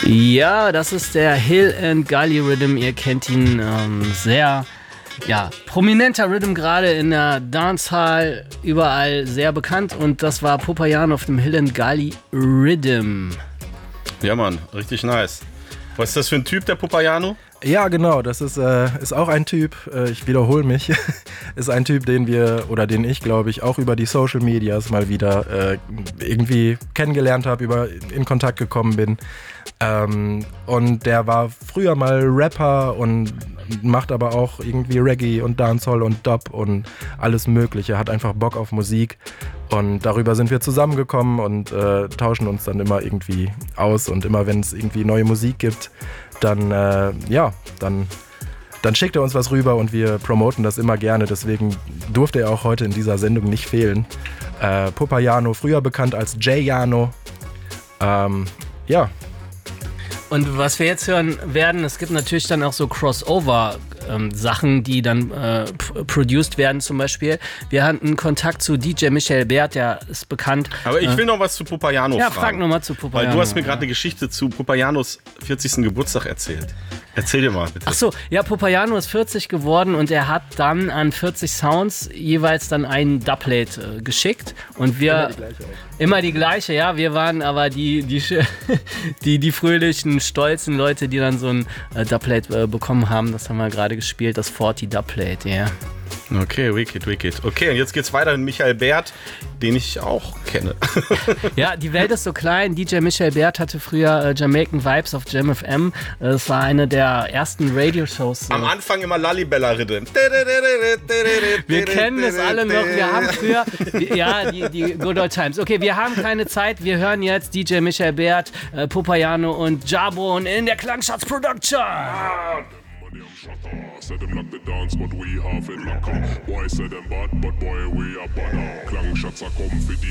Ja, das ist der Hill and Gully Rhythm. Ihr kennt ihn, sehr prominenter Rhythm, gerade in der Dancehall, überall sehr bekannt. Und das war Pupiano auf dem Hill and Gully Rhythm. Ja, Mann, richtig nice. Was ist das für ein Typ, der Pupiano? Ja, genau, das ist auch ein Typ, ich wiederhole mich, ist ein Typ, den ich, glaube ich, auch über die Social Medias mal wieder irgendwie kennengelernt habe, in Kontakt gekommen bin. Und der war früher mal Rapper und macht aber auch irgendwie Reggae und Dancehall und Dub und alles Mögliche, hat einfach Bock auf Musik. Und darüber sind wir zusammengekommen und tauschen uns dann immer irgendwie aus. Und immer wenn es irgendwie neue Musik gibt, dann schickt er uns was rüber und wir promoten das immer gerne. Deswegen durfte er auch heute in dieser Sendung nicht fehlen. Pupiano, früher bekannt als J-Yano. Und was wir jetzt hören werden, es gibt natürlich dann auch so Crossover Sachen, die dann produced werden zum Beispiel. Wir hatten Kontakt zu DJ Michael Bert, der ist bekannt. Aber ich will noch was zu Pupiano fragen. Ja, frag noch mal zu Pupiano. Weil du hast mir gerade eine Geschichte zu Pupianos 40. Geburtstag erzählt. Erzähl dir mal, bitte. Ach so, ja, Pupiano ist 40 geworden und er hat dann an 40 Sounds jeweils dann einen Dubplate geschickt. Und wir... Immer die gleiche, ja. Wir waren aber die fröhlichen, stolzen Leute, die dann so ein Dubplate bekommen haben. Das haben wir gerade gespielt, das 40 Dubplate, ja. Okay, wicked. Okay, und jetzt geht's weiter mit Michael Bert, den ich auch kenne. Ja, die Welt ist so klein. DJ Michael Bert hatte früher Jamaican Vibes auf Jam FM. Das war eine der ersten Radioshows. Am Anfang immer Lalibella Rhythm. Wir kennen es alle noch. Wir haben früher, die Good Old Times. Okay, wir haben keine Zeit. Wir hören jetzt DJ Michael Bert, Pupiano und Jabo in der Klangschatz Production. Say them like the dance, but we have it locker. Boy say them bad, but boy we are better. Klangshots are come for the